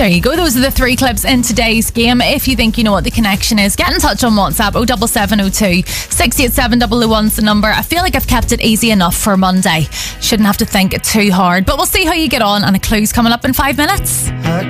There you go. Those are the 3 clips in today's game. If you think you know what the connection is, get in touch on WhatsApp. 07702 687 001's the number. I feel like I've kept it easy enough for Monday. Shouldn't have to think too hard. But we'll see how you get on, and a clue's coming up in 5 minutes.